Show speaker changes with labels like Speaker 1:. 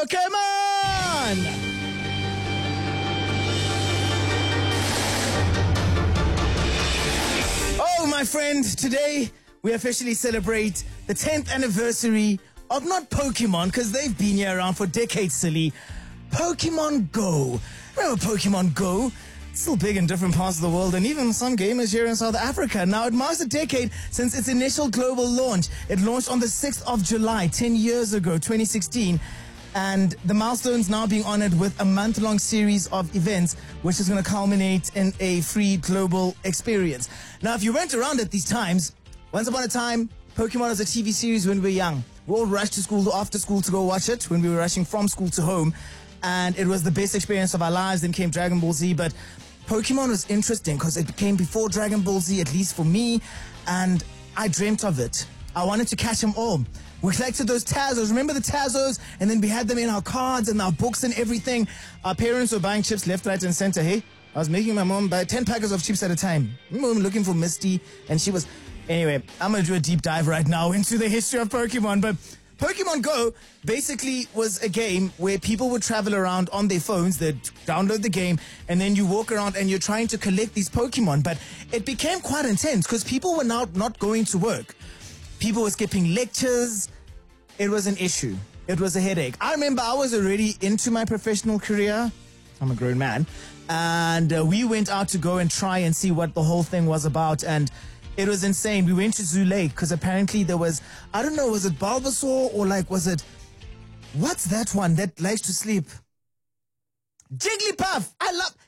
Speaker 1: Pokemon! Oh, my friend, today we officially celebrate the 10th anniversary of not Pokemon, because they've been here around for decades, silly. Pokemon Go. Remember Pokemon Go? It's still big in different parts of the world and even some gamers here in South Africa. Now, it marks a decade since its initial global launch. It launched on the 6th of July, 10 years ago, 2016. And the milestone's now being honored with a month-long series of events, which is going to culminate in a free global experience. Now, if you went around at these times, once upon a time, Pokemon was a TV series when we were young. We all rushed to school after school to go watch it when we were rushing from school to home. And it was the best experience of our lives. Then came Dragon Ball Z. But Pokemon was interesting because it came before Dragon Ball Z, at least for me. And I dreamt of it. I wanted to catch them all. We collected those Tazos. Remember the Tazos? And then we had them in our cards and our books and everything. Our parents were buying chips left, right, and center. Hey, I was making my mom buy 10 packets of chips at a time. Remember when we were looking for Misty and she was... Anyway, I'm going to do a deep dive right now into the history of Pokemon. But Pokemon Go basically was a game where people would travel around on their phones. They'd download the game and then you walk around and you're trying to collect these Pokemon. But it became quite intense because people were now not going to work. People were skipping lectures. It was an issue. It was a headache. I remember I was already into my professional career. I'm a grown man. And we went out to go and try and see what the whole thing was about. And it was insane. We went to Zoo Lake because apparently there was, I don't know, was it Bulbasaur or was it, what's that one that likes to sleep? Jigglypuff! I love,